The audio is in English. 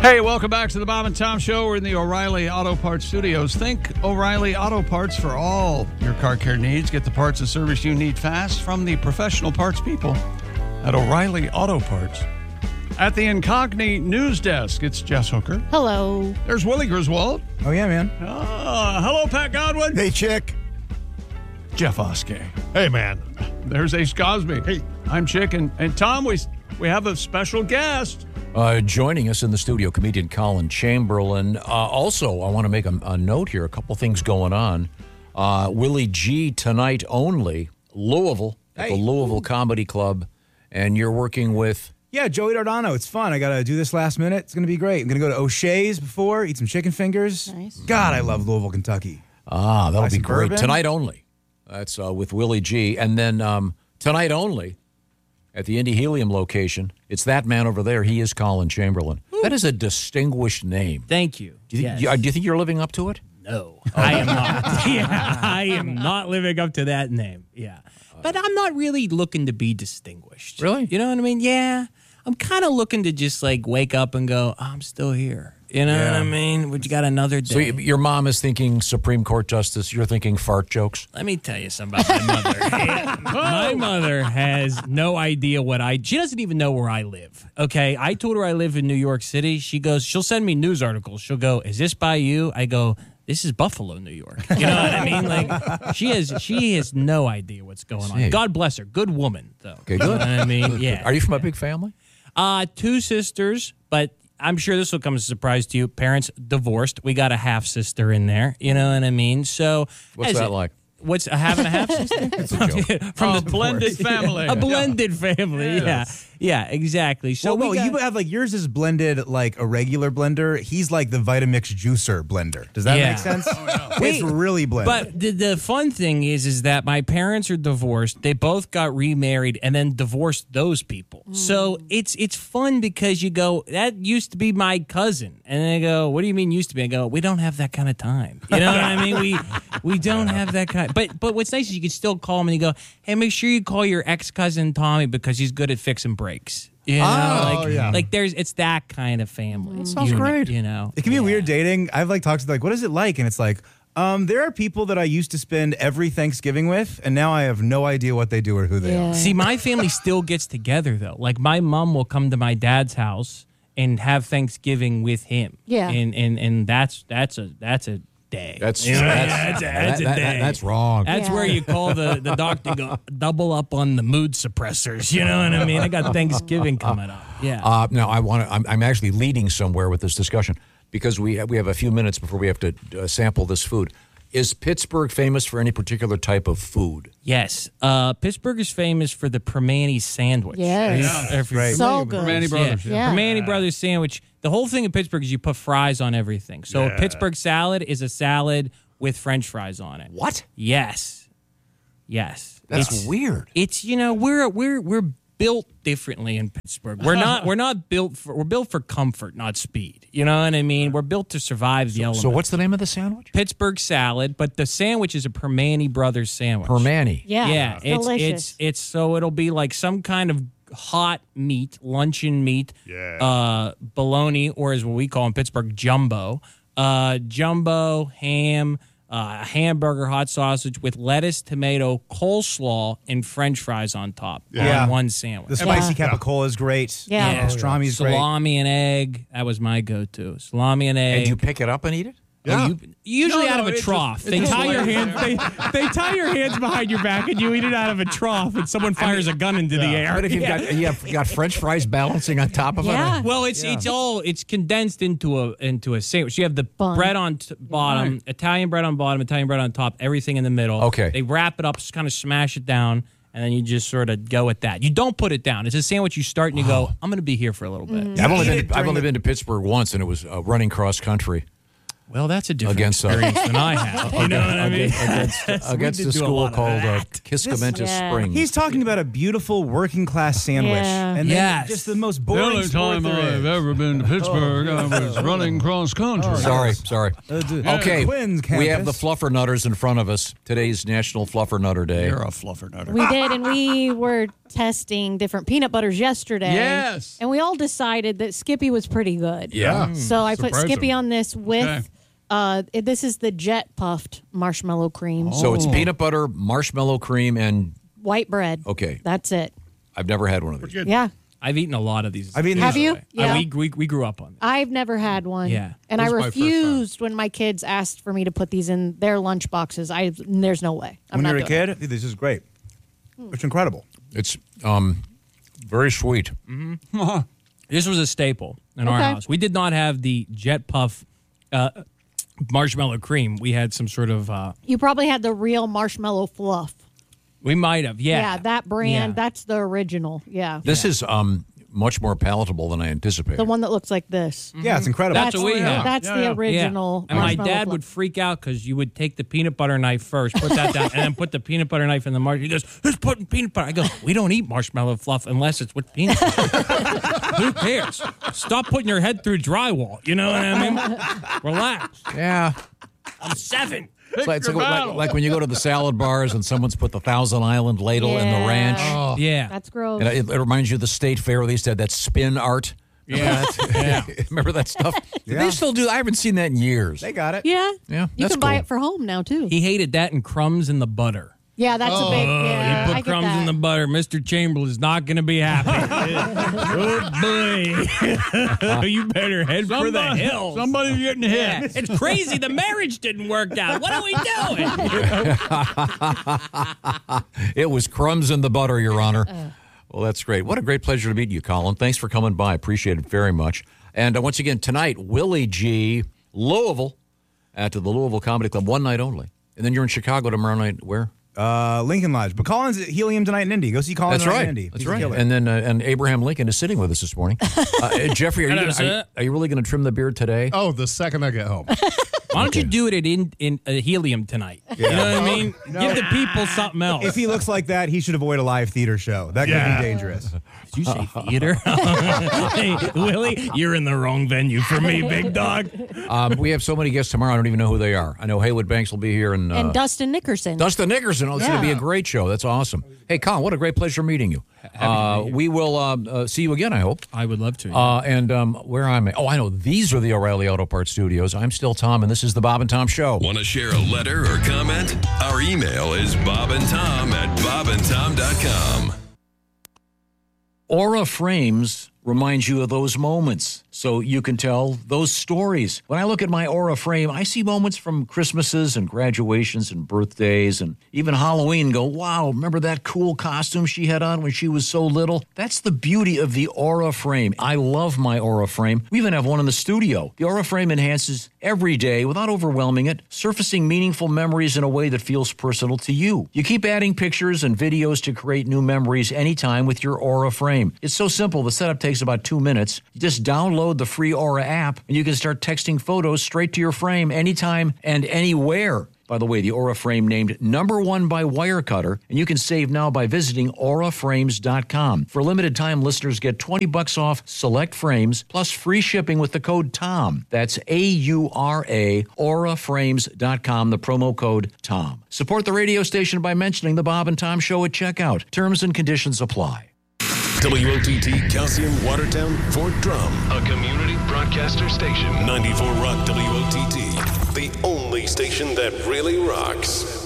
Hey, welcome back to the Bob and Tom Show. We're in the O'Reilly Auto Parts Studios. Think O'Reilly Auto Parts for all your car care needs. Get the parts and service you need fast from the professional parts people at O'Reilly Auto Parts. At the Incogni News Desk, it's Jess Hooker. Hello. There's Willie Griswold. Oh, yeah, man. Hello, Pat Godwin. Hey, chick. Jeff Oskey. Hey, man. There's Ace Cosby. Hey. I'm Chick. And Tom, we have a special guest. Joining us in the studio, comedian Colin Chamberlain. Also, I want to make a note here, a couple things going on. Willie G tonight only, Louisville, at the Louisville Comedy Club, and you're working with... Yeah, Joey Dardano. It's fun. I got to do this last minute. It's going to be great. I'm going to go to O'Shea's before, eat some chicken fingers. Nice. God, I love Louisville, Kentucky. That'll be some great. bourbon. Tonight only. That's with Willie G. And then tonight only, at the Indy Helium location, it's that man over there. He is Colin Chamberlain. Ooh. That is a distinguished name. Thank you. Do you think you're living up to it? No, I am not. Yeah, I am not living up to that name. Yeah. But I'm not really looking to be distinguished. Really? You know what I mean? Yeah. I'm kind of looking to just like wake up and go, oh, I'm still here. You know what I mean? We got another day. So your mom is thinking Supreme Court Justice. You're thinking fart jokes. Let me tell you something about my mother. My mother has no idea she doesn't even know where I live. Okay. I told her I live in New York City. She'll send me news articles. She'll go, is this by you? I go, this is Buffalo, New York. You know what I mean? Like she has no idea what's going on. God bless her. Good woman, though. Okay, good. You know what I mean? Yeah. Are you from a big family? 2 sisters, but I'm sure this will come as a surprise to you. Parents divorced. We got a half sister in there. You know what I mean? So what's that like? What's having a half sister? From the blended family. A blended family. Yes. Yeah, exactly. So you have like yours is blended like a regular blender. He's like the Vitamix juicer blender. Does that make sense? It's really blended. But the fun thing is that my parents are divorced. They both got remarried and then divorced those people. So it's fun because you go, that used to be my cousin. And they go, what do you mean used to be? I go, we don't have that kind of time. You know what I mean? We don't have that kind. But what's nice is you can still call them and you go, hey, make sure you call your ex-cousin Tommy because he's good at fixing brakes. You know, it's that kind of family. That sounds great. You know, it can be weird dating. I've like talked to what is it like? And it's like, there are people that I used to spend every Thanksgiving with, and now I have no idea what they do or who they are. See, my family still gets together though. Like my mom will come to my dad's house and have Thanksgiving with him. Yeah, and that's a day. That's a day. That's wrong. That's where you call the doctor and go, double up on the mood suppressors. You know what I mean? I got Thanksgiving coming up. Yeah. Now I'm actually leading somewhere with this discussion because we have a few minutes before we have to sample this food. Is Pittsburgh famous for any particular type of food? Yes. Pittsburgh is famous for the Permane sandwich. Yes. Right. So good. Permane Brothers. Yeah. Permane Brothers sandwich. The whole thing in Pittsburgh is you put fries on everything. So a Pittsburgh salad is a salad with French fries on it. What? Yes. That's weird. It's we're built differently in Pittsburgh. We're built for comfort, not speed. You know what I mean? We're built to survive the elements. So what's the name of the sandwich? Pittsburgh salad, but the sandwich is a Permane Brothers sandwich. Permane. Yeah. It's delicious. it's so it'll be like some kind of hot meat, luncheon meat, bologna, or as what we call in Pittsburgh, jumbo, ham, a hamburger, hot sausage with lettuce, tomato, coleslaw, and French fries on top on one sandwich. The spicy capicola is great. Yeah. Pastrami is great. Salami and egg. That was my go-to. Salami and egg. And you pick it up and eat it? Yeah. Usually out of a trough. They tie your hands. They tie your hands behind your back, and you eat it out of a trough. And someone fires a gun into the air. But if you've got French fries balancing on top of it. Well, it's condensed into a sandwich. You have the bread on bottom, Italian bread on bottom, Italian bread on top, everything in the middle. Okay. They wrap it up, just kind of smash it down, and then you just sort of go with that. You don't put it down. It's a sandwich you start and you go, I'm going to be here for a little bit. I've only been to Pittsburgh once, and it was running cross country. Well, that's a different experience than I have. You know what I mean? Against a school called Kiskamentis Springs. He's talking about a beautiful working class sandwich. Yeah. And then just the most The boring only sport time there I've is. ever been to Pittsburgh, I was running cross country. Sorry. Okay, Quinn's we have the campus. Fluffernutters in front of us. Today's National Fluffernutter Day. You're a fluffernutter. We did, and we were testing different peanut butters yesterday. Yes. And we all decided that Skippy was pretty good. Yeah. So I put Surprise Skippy them. on this with, this is the Jet Puffed marshmallow cream. So it's peanut butter, marshmallow cream, and White bread. Okay. That's it. I've never had one of these. Yeah. I've eaten a lot of these. I've eaten Have these. you? Yeah. We grew up on it. I've never had one. Yeah. And This I is my first time. refused when my kids asked for me to put these in their lunch boxes. There's no way. I'm When not you're a doing kid, this is great. It's incredible. It's very sweet. This was a staple in our Okay. house. We did not have the Jet Puff marshmallow cream. We had some sort of. You probably had the real marshmallow fluff. We might have. Yeah. Yeah, that brand. Yeah. That's the original. Yeah. This is much more palatable than I anticipated. The one that looks like this. Yeah, it's incredible. That's what we have. That's Yeah, the yeah. original. And my marshmallow dad fluff. would freak out because you would take the peanut butter knife first, put that down, and then put the peanut butter knife in the marshmallow. He goes, "Who's putting peanut butter?" I go, "We don't eat marshmallow fluff unless it's with peanut butter." Who cares? Stop putting your head through drywall. You know what I mean? Relax. Yeah. I'm 7. It's like, your battle. like when you go to the salad bars and someone's put the Thousand Island ladle in the Yeah. ranch. Yeah. That's gross. And it reminds you of the state fair. They used to have that spin art. Yeah. Yeah. Remember that stuff? Do Yeah. they still do? I haven't seen that in years. They got it. yeah. Yeah, You that's can buy cool. it for home now too. He hated that and crumbs in the butter. Yeah, that's a big. Yeah, He I put get crumbs that. in the butter. Mr. Chamberlain is not going to be happy. Oh, boy. You better head for the hills. Somebody's getting hit. Yeah. It's crazy. The marriage didn't work out. What are we doing? It was crumbs in the butter, Your Honor. Well, that's great. What a great pleasure to meet you, Colin. Thanks for coming by. Appreciate it very much. And once again, tonight, Willie G., Louisville, at the Louisville Comedy Club, one night only. And then you're in Chicago tomorrow night. Where? Lincoln Lodge. But Colin's at Helium tonight in Indy. Go see Colin That's tonight right. in Indy. That's He's a right. killer. And then and Abraham Lincoln is sitting with us this morning. Jeffrey, Hello, sir. are you really going to trim the beard today? Oh, the second I get home. Why don't you do it in Helium tonight? You know what I mean? Give the people something else. If he looks like that, he should avoid a live theater show. That could be dangerous. Did you say theater? Hey, Willie, you're in the wrong venue for me, big dog. We have so many guests tomorrow, I don't even know who they are. I know Haywood Banks will be here. And Dustin Nickerson. Dustin Nickerson. Oh, it's going to be a great show. That's awesome. Hey, Colin, what a great pleasure meeting you. We will see you again, I hope. I would love to. And where am I? Oh, I know. These are the O'Reilly Auto Parts Studios. I'm still Tom, and this is the Bob and Tom Show. Want to share a letter or comment? Our email is bobandtom@bobandtom.com. Aura Frames reminds you of those moments, so you can tell those stories. When I look at my Aura frame, I see moments from Christmases and graduations and birthdays and even Halloween and go, wow, remember that cool costume she had on when she was so little? That's the beauty of the Aura frame. I love my Aura frame. We even have one in the studio. The Aura frame enhances every day without overwhelming it, surfacing meaningful memories in a way that feels personal to you. You keep adding pictures and videos to create new memories anytime with your Aura frame. It's so simple. The setup takes about 2 minutes. You just download the free Aura app and you can start texting photos straight to your frame anytime and anywhere. By the way, the Aura frame named #1 by Wirecutter, and you can save now by visiting auraframes.com. For limited time, listeners get $20 off select frames plus free shipping with the code TOM. That's AURA, auraframes.com, the promo code TOM. Support the radio station by mentioning the Bob and Tom Show at checkout. Terms and conditions apply. WOTT, Calcium, Watertown, Fort Drum. A community broadcaster station. 94 Rock WOTT. The only station that really rocks.